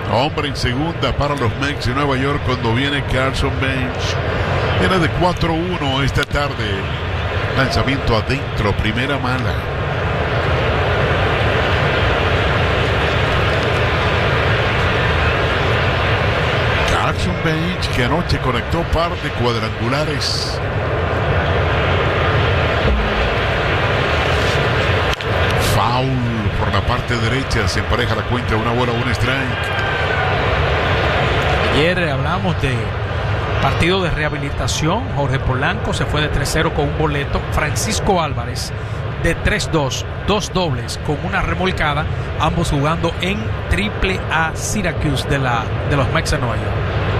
Hombre en segunda para los Mets de Nueva York cuando viene Carson Bench. Viene de 4-1 esta tarde. Lanzamiento adentro, primera mala. Carson Bench, que anoche conectó par de cuadrangulares. Foul por la parte derecha, se empareja la cuenta, una bola, un strike. Ayer hablamos de partido de rehabilitación. Jorge Polanco se fue de 3-0 con un boleto. Francisco Álvarez de 3-2, 2 dobles con una remolcada, ambos jugando en AAA Syracuse de los Mets de Nueva York.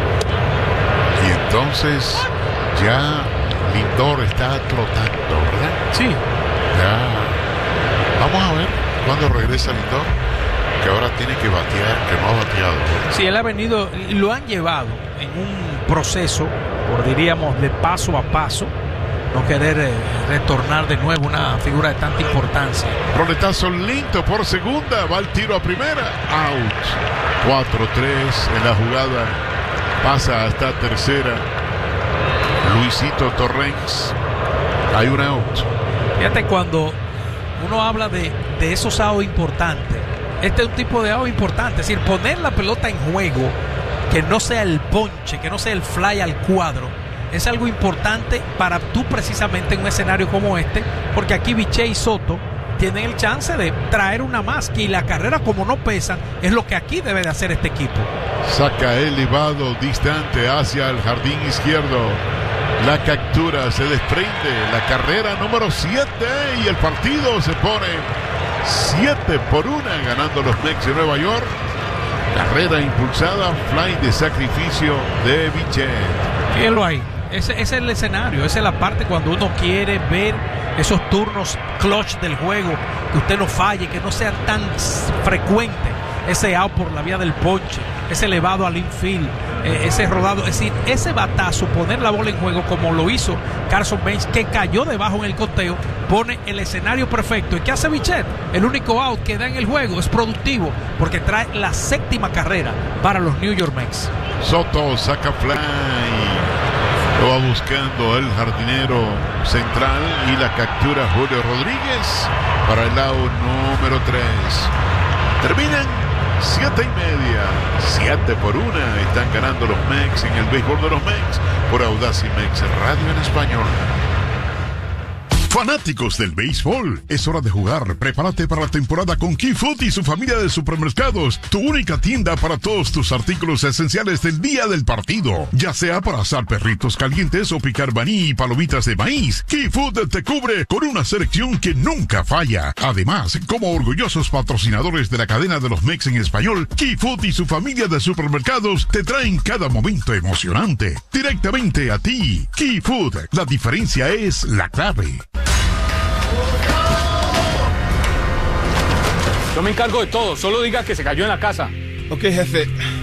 Y entonces ya Lindor está trotando, ¿verdad? Sí. Ya. Vamos a ver cuándo regresa Lindor, que ahora tiene que batear, que no ha bateado. Sí, él ha venido, lo han llevado en un proceso, diríamos, de paso a paso, no querer retornar de nuevo una figura de tanta importancia. Roletazo lento por segunda, va el tiro a primera, out. 4-3 en la jugada, pasa hasta tercera. Luisito Torrens, hay un out. Fíjate, cuando uno habla de esos outs importantes, este es un tipo de out importante, es decir, poner la pelota en juego, que no sea el ponche, que no sea el fly al cuadro, es algo importante para tú precisamente en un escenario como este, porque aquí Bichette y Soto tienen el chance de traer una más, y la carrera, como no pesan, es lo que aquí debe de hacer este equipo. Saca elevado, distante hacia el jardín izquierdo. La captura se desprende, la carrera número 7, y el partido se pone 7-1 ganando los Mets de Nueva York. Carrera impulsada, fly de sacrificio de Bichette. Fíjenlo ahí, ese es el escenario, esa es la parte cuando uno quiere ver esos turnos clutch del juego, que usted no falle, que no sea tan frecuente ese out por la vía del ponche, ese elevado al infield, ese rodado, es decir, ese batazo, poner la bola en juego como lo hizo Carson Bench, que cayó debajo en el conteo, pone el escenario perfecto. ¿Y qué hace Bichette? El único out que da en el juego, es productivo, porque trae la 7ª carrera para los New York Mets. Soto saca fly, lo va buscando el jardinero central, y la captura Julio Rodríguez para el out número 3. Terminan 7:30, 7-1, están ganando los Mets en el béisbol de los Mets por Audacy Mets Radio en español. Fanáticos del béisbol, es hora de jugar. Prepárate para la temporada con Key Food y su familia de supermercados, tu única tienda para todos tus artículos esenciales del día del partido. Ya sea para asar perritos calientes o picar maní y palomitas de maíz, Key Food te cubre con una selección que nunca falla. Además, como orgullosos patrocinadores de la cadena de los Mets en español, Key Food y su familia de supermercados te traen cada momento emocionante directamente a ti. Key Food, la diferencia es la clave. Yo me encargo de todo, solo diga que se cayó en la casa. Ok, jefe.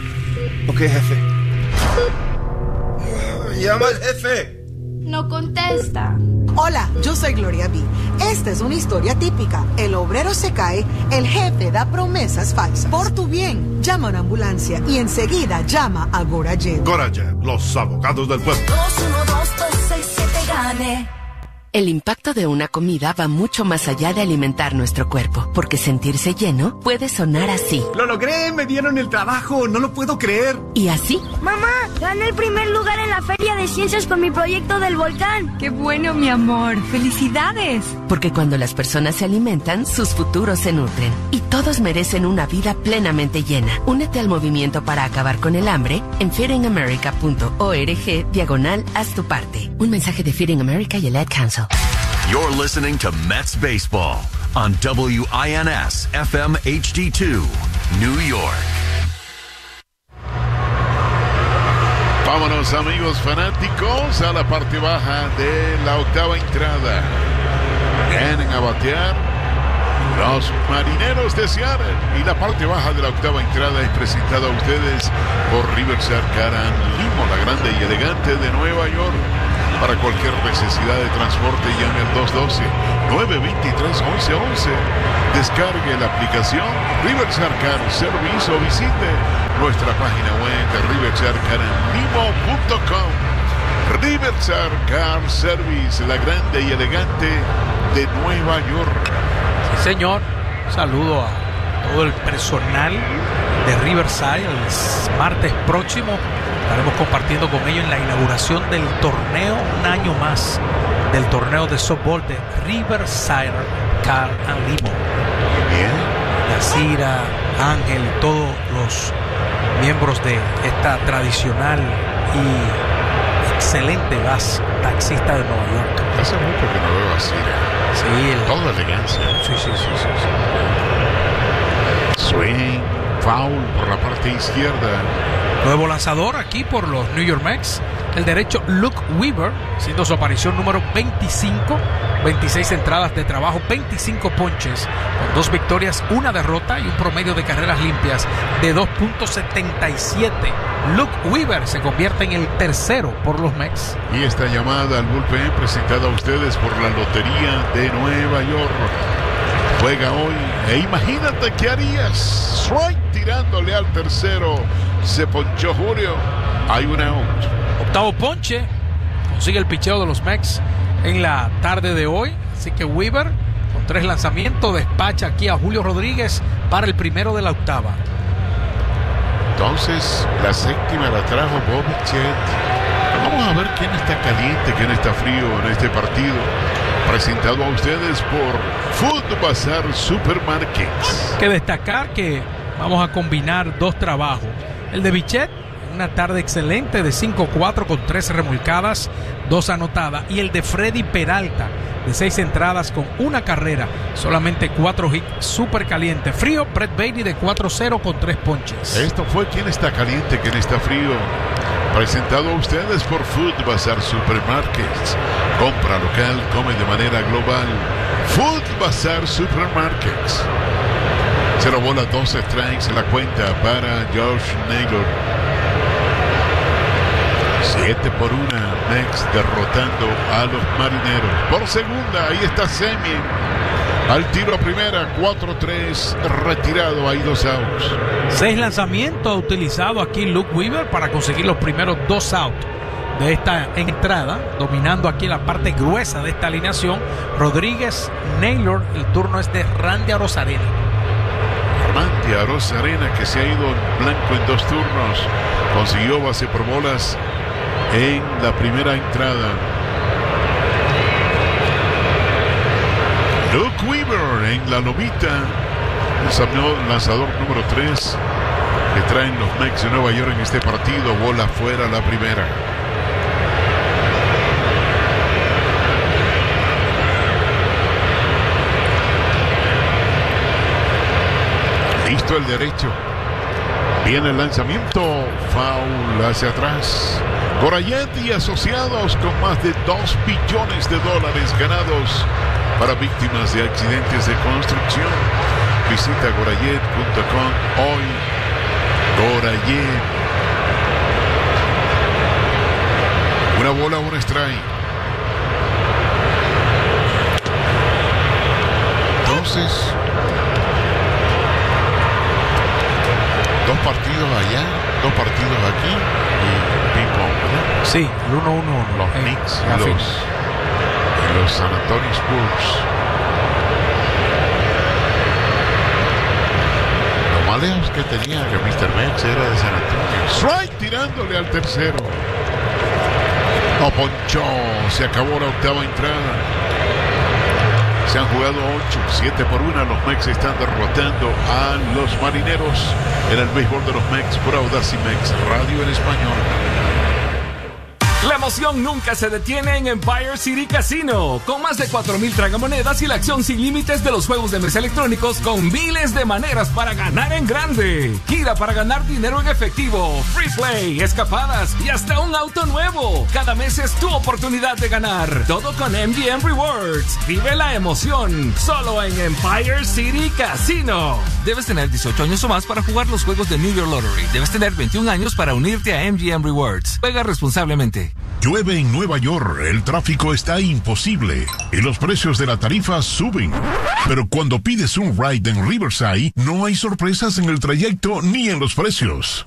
Llama al jefe. No contesta. Hola, yo soy Gloria B. Esta es una historia típica. El obrero se cae, el jefe da promesas falsas. Por tu bien, llama a una ambulancia y enseguida llama a Gorajet. Gorajet, los abogados del pueblo. 212-267-GANE. El impacto de una comida va mucho más allá de alimentar nuestro cuerpo, porque sentirse lleno puede sonar así. ¡Lo logré! ¡Me dieron el trabajo! ¡No lo puedo creer! ¿Y así? Mamá, gané el primer lugar en la Feria de Ciencias con mi proyecto del volcán. ¡Qué bueno, mi amor! ¡Felicidades! Porque cuando las personas se alimentan, sus futuros se nutren. Y todos merecen una vida plenamente llena. Únete al movimiento para acabar con el hambre en feedingamerica.org/haz tu parte. Un mensaje de Feeding America y el Ad Council. You're listening to Mets Baseball on WINS FM HD2, New York. Vámonos, amigos fanáticos, a la parte baja de la 8ª entrada. Vienen a batear los Marineros de Seattle, y la parte baja de la 8ª entrada es presentada a ustedes por Riverside Car & Limo, la grande y elegante de Nueva York. Para cualquier necesidad de transporte, llame al 212-923-1111. Descargue la aplicación Riverside Car Service o visite nuestra página web de riversharcarlimo.com. Riverside Car Service, la grande y elegante de Nueva York. Sí, señor. Un saludo a todo el personal de Riverside. El martes próximo estaremos compartiendo con ellos en la inauguración del torneo, un año más del torneo de softball de Riverside Car Limo. Bien. Yacira, Ángel y todos los miembros de esta tradicional y excelente gas taxista de Nueva York. Hace mucho que no veo así. Sí, toda elegancia. Sí. Swing, foul por la parte izquierda. Nuevo lanzador aquí por los New York Mets. El derecho Luke Weaver, siendo su aparición número 25. 26 entradas de trabajo, 25 ponches, con 2 victorias, 1 derrota y un promedio de carreras limpias de 2.77. Luke Weaver se convierte en el tercero por los Mets. Y esta llamada al bullpen presentada a ustedes por la Lotería de Nueva York. Juega hoy e imagínate qué harías. Strike tirándole al tercero. Se ponchó Julio. Hay un out. Octavo ponche. Consigue el picheo de los Mets en la tarde de hoy. Así que Weaver, con 3 lanzamientos, despacha aquí a Julio Rodríguez para el primero de la octava. Entonces, la séptima la trajo Bobby Chet. Vamos a ver quién está caliente, quién está frío en este partido. Presentado a ustedes por Food Bazar Supermarkets. Que destacar que vamos a combinar 2 trabajos. El de Bichette, una tarde excelente de 5-4 con 3 remolcadas, 2 anotadas. Y el de Freddy Peralta, de 6 entradas con 1 carrera, solamente 4 hits, súper caliente. Frío, Brett Baty de 4-0 con 3 ponches. Esto fue quién está caliente, quién está frío. Presentado a ustedes por Food Bazar Supermarkets. Compra local, come de manera global. Food Bazar Supermarkets. 0 bolas, 2 strikes en la cuenta para Josh Naylor. 7-1, Mets derrotando a los Marineros. Por segunda, ahí está Semien. Al tiro a primera, 4-3, retirado, hay 2 outs. 6 lanzamientos ha utilizado aquí Luke Weaver para conseguir los primeros 2 outs de esta entrada, dominando aquí la parte gruesa de esta alineación. Rodríguez, Naylor, el turno es de Randy Arozarena. Randy Arozarena, que se ha ido en blanco en 2 turnos, consiguió base por bolas en la primera entrada. Luke Weaver en la lomita, lanzador número 3 que traen los Mets de Nueva York en este partido. Bola fuera la primera. Listo el derecho. Viene el lanzamiento. Foul hacia atrás. Gorayet y asociados, con más de $2 billones ganados para víctimas de accidentes de construcción. Visita gorayet.com hoy. Gorayet. Una bola, un strike. Entonces, 2 partidos allá, 2 partidos aquí y ping-pong, ¿verdad? Sí, el 1-1. Los Knicks y los San Antonio Spurs. Lo más lejos que tenía que Mr. Mets era de San Antonio. Strike tirándole al tercero. No ponchó, se acabó la octava entrada. Se han jugado 8, 7-1. Los Mets están derrotando a los Marineros en el béisbol de los Mets por Audacy Mets Radio en español. La emoción nunca se detiene en Empire City Casino. Con más de 4,000 tragamonedas y la acción sin límites de los juegos de mesa electrónicos, con miles de maneras para ganar en grande. Gira para ganar dinero en efectivo, free play, escapadas y hasta un auto nuevo. Cada mes es tu oportunidad de ganar. Todo con MGM Rewards. Vive la emoción solo en Empire City Casino. Debes tener 18 años o más para jugar los juegos de New York Lottery. Debes tener 21 años para unirte a MGM Rewards. Juega responsablemente. Llueve en Nueva York, el tráfico está imposible y los precios de la tarifa suben. Pero cuando pides un ride en Riverside, no hay sorpresas en el trayecto ni en los precios.